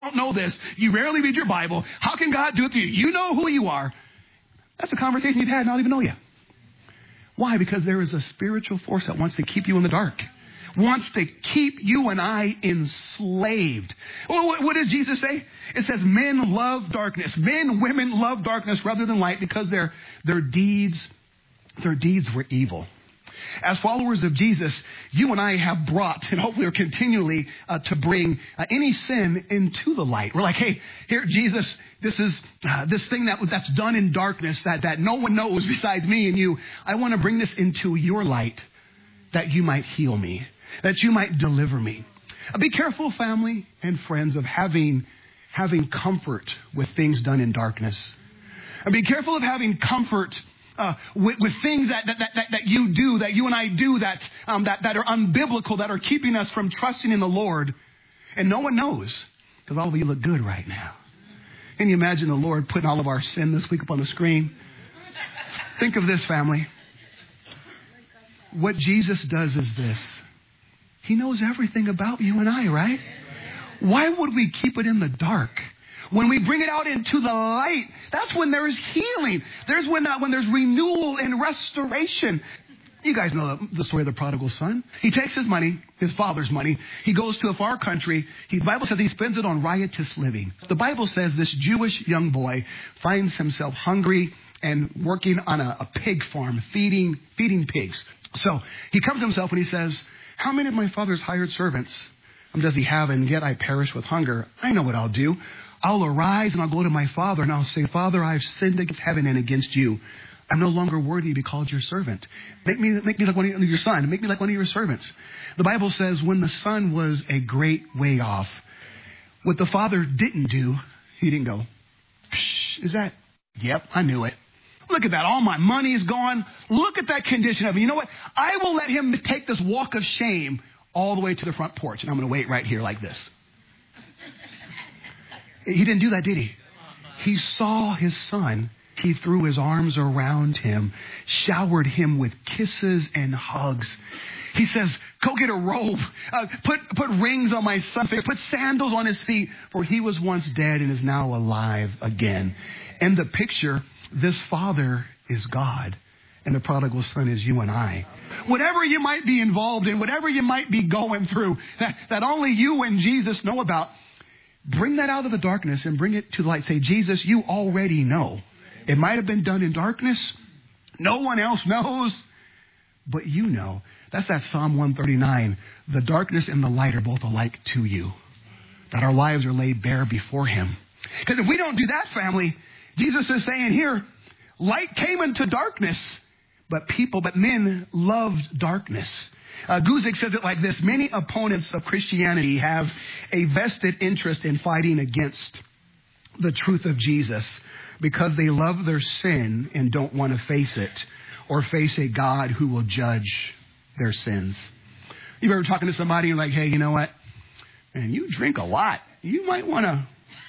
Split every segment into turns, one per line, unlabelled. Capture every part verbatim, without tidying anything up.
don't know this. You rarely read your Bible. How can God do it for you? You know who you are. That's a conversation you've had and I don't even know you. Why? Because there is a spiritual force that wants to keep you in the dark. Wants to keep you and I enslaved. Well, what, what does Jesus say? It says men love darkness. Men, women love darkness rather than light because their, their deeds, their deeds were evil. As followers of Jesus, you and I have brought, and hopefully are continually uh, to bring uh, any sin into the light. We're like, hey, here, Jesus, this is uh, this thing that that's done in darkness that, that no one knows besides me and you. I want to bring this into your light that you might heal me, that you might deliver me. Uh, be careful, family and friends, of having, having comfort with things done in darkness. And be careful of having comfort Uh, with, with things that, that, that, that you do, that you and I do, that, um, that, that are unbiblical, that are keeping us from trusting in the Lord. And no one knows, because all of you look good right now. Can you imagine the Lord putting all of our sin this week up on the screen? Think of this, family. What Jesus does is this. He knows everything about you and I, right? Why would we keep it in the dark? When we bring it out into the light, that's when there is healing. There's when uh, when there's renewal and restoration. You guys know the story of the prodigal son. He takes his money, his father's money. He goes to a far country. He, the Bible says he spends it on riotous living. The Bible says this Jewish young boy finds himself hungry and working on a, a pig farm, feeding feeding pigs. So he comes to himself and he says, how many of my father's hired servants does he have, and yet I perish with hunger? I know what I'll do. I'll arise and I'll go to my father and I'll say, Father, I've sinned against heaven and against you. I'm no longer worthy to be called your servant. Make me, make me like one of your son. Make me like one of your servants. The Bible says when the son was a great way off, what the father didn't do, he didn't go, Psh, is that? Yep, I knew it. Look at that. All my money's gone. Look at that condition of him. You know what? I will let him take this walk of shame all the way to the front porch. And I'm going to wait right here like this. He didn't do that, did he? He saw his son. He threw his arms around him, showered him with kisses and hugs. He says, go get a robe, uh, put, put rings on my son's face, put sandals on his feet, for he was once dead and is now alive again. And the picture, this father is God. And the prodigal son is you and I. Whatever you might be involved in, whatever you might be going through, that, that only you and Jesus know about, bring that out of the darkness and bring it to the light. Say, Jesus, you already know. It might have been done in darkness. No one else knows, but you know. That's that Psalm one thirty-nine. The darkness and the light are both alike to you. That our lives are laid bare before him. Because if we don't do that, family, Jesus is saying here, light came into darkness, but people, but men loved darkness. Uh, Guzik says it like this. Many opponents of Christianity have a vested interest in fighting against the truth of Jesus because they love their sin and don't want to face it or face a God who will judge their sins. You've ever talking to somebody and you're like, hey, you know what? Man, you drink a lot. You might want to,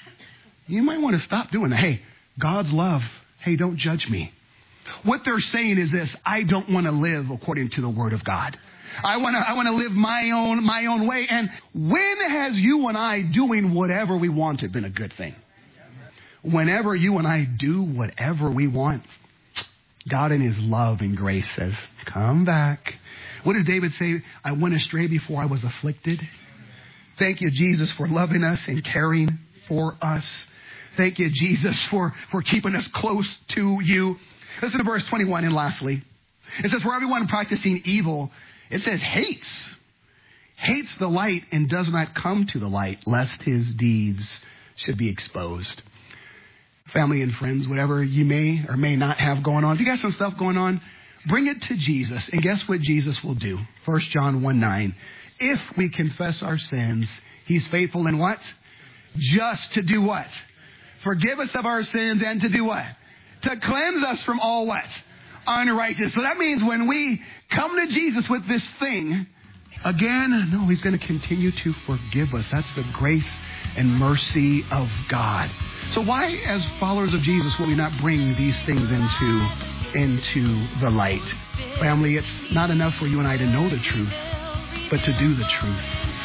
you might want to stop doing that. Hey, God's love. Hey, don't judge me. What they're saying is this. I don't want to live according to the word of God. I want to I want to live my own my own way. And when has you and I doing whatever we wanted been a good thing? Whenever you and I do whatever we want, God in his love and grace says, come back. What does David say? I went astray before I was afflicted. Thank you, Jesus, for loving us and caring for us. Thank you, Jesus, for, for keeping us close to you. Listen to verse twenty-one and lastly. It says, for everyone practicing evil, it says hates, hates the light and does not come to the light, lest his deeds should be exposed. Family and friends, whatever you may or may not have going on, if you got some stuff going on, bring it to Jesus. And guess what Jesus will do? First John one nine. If we confess our sins, he's faithful in what? Just to do what? Forgive us of our sins and to do what? To cleanse us from all what? Unrighteous. So that means when we come to Jesus with this thing, again, no, he's going to continue to forgive us. That's the grace and mercy of God. So why, as followers of Jesus, will we not bring these things into, into the light? Family, it's not enough for you and I to know the truth, but to do the truth.